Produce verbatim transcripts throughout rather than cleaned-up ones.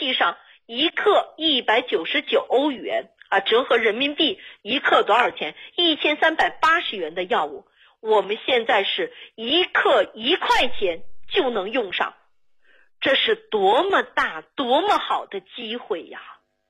际上一克一百九十九欧元啊，折合人民币一克多少钱？一千三百八十元的药物，我们现在是一克一块钱就能用上，这是多么大多么好的机会呀！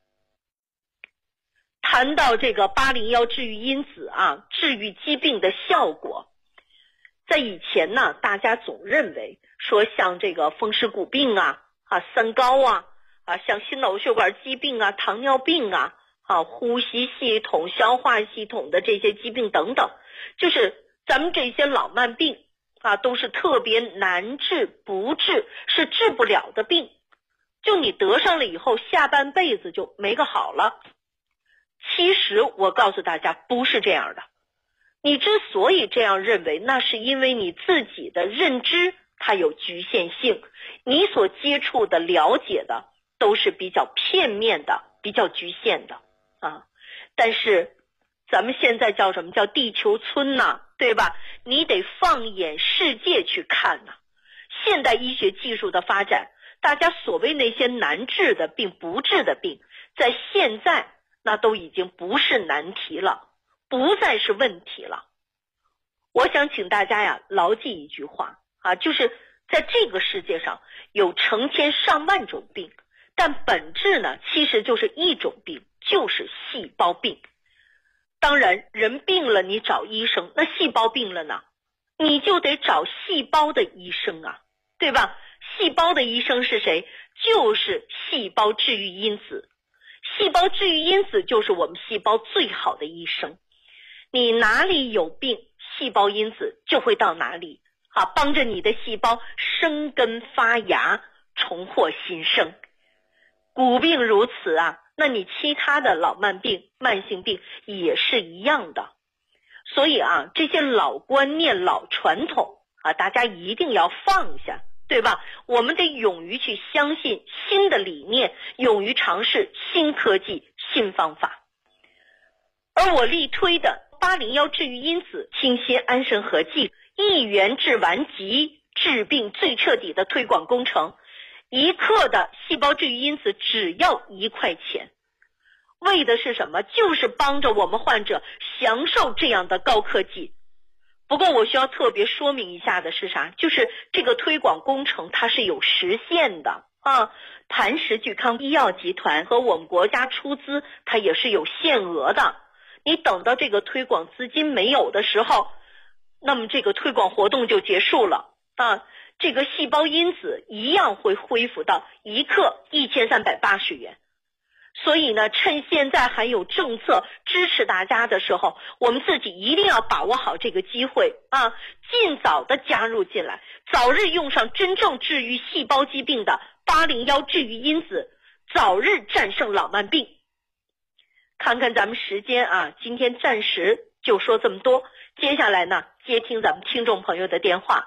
谈到这个八零一治愈因子啊，治愈疾病的效果，在以前呢，大家总认为说像这个风湿骨病啊、啊三高啊、啊像心脑血管疾病啊、糖尿病啊、啊呼吸系统、消化系统的这些疾病等等，就是咱们这些老慢病啊，都是特别难治不治，是治不了的病，就你得上了以后下半辈子就没个好了。其实我告诉大家不是这样的，你之所以这样认为，那是因为你自己的认知它有局限性，你所接触的了解的都是比较片面的，比较局限的啊。但是咱们现在叫什么叫地球村呢，对吧？你得放眼世界去看呢。现代医学技术的发展，大家所谓那些难治的病、不治的病，在现在那都已经不是难题了，不再是问题了。我想请大家呀牢记一句话啊，就是在这个世界上有成千上万种病，但本质呢其实就是一种病，就是细胞病。当然人病了你找医生，那细胞病了呢，你就得找细胞的医生啊，对吧？细胞的医生是谁？就是细胞治愈因子。细胞治愈因子就是我们细胞最好的医生，你哪里有病，细胞因子就会到哪里啊，帮着你的细胞生根发芽，重获新生。骨病如此啊，那你其他的老慢病、慢性病也是一样的。所以啊，这些老观念、老传统啊，大家一定要放下，对吧？我们得勇于去相信新的理念，勇于尝试新科技、新方法。而我力推的八零一治愈因子清新安神合剂一元治完疾，治病最彻底的推广工程，一克的细胞治愈因子只要一块钱，为的是什么？就是帮着我们患者享受这样的高科技。不过我需要特别说明一下的是啥？就是这个推广工程它是有时限的啊，磐石聚康医药集团和我们国家出资它也是有限额的。你等到这个推广资金没有的时候，那么这个推广活动就结束了啊。这个细胞因子一样会恢复到一克一千三百八十元。所以呢，趁现在还有政策支持大家的时候，我们自己一定要把握好这个机会啊，尽早的加入进来，早日用上真正治愈细胞疾病的八零一治愈因子，早日战胜老慢病。看看咱们时间啊，今天暂时就说这么多，接下来呢，接听咱们听众朋友的电话。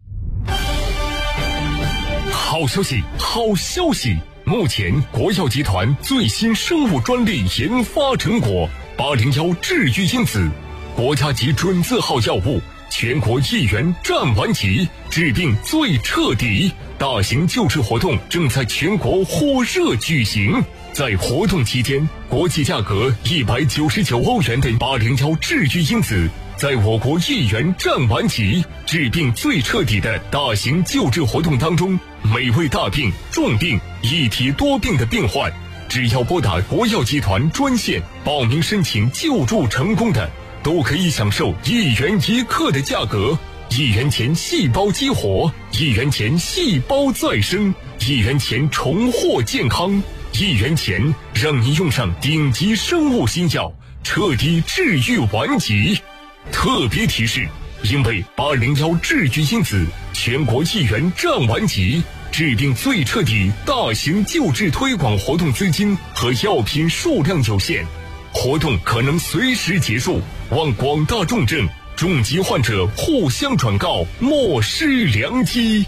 好消息，好消息！目前国药集团最新生物专利研发成果八零一治愈因子，国家级准字号药物，全国一元占完级，治病最彻底。大型救治活动正在全国火热举行。在活动期间，国际价格一百九十九欧元的八零一治愈因子，在我国一元占完级，治病最彻底的大型救治活动当中，每位大病、重病、一体多病的病患，只要拨打国药集团专线报名申请救助成功的，都可以享受一元一克的价格。一元钱细胞激活，一元钱细胞再生，一元钱重获健康，一元钱让你用上顶级生物新药，彻底治愈顽疾。特别提示，因为八零一治愈因子全国一元占完级，治病最彻底大型救治推广活动资金和药品数量有限，活动可能随时结束，望广大重症重疾患者互相转告，莫失良机。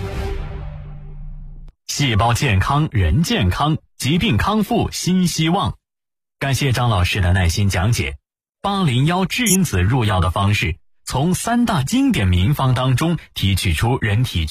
细胞健康人健康，疾病康复新希望。感谢张老师的耐心讲解。八零一治因子入药的方式，从三大经典名方当中提取出人体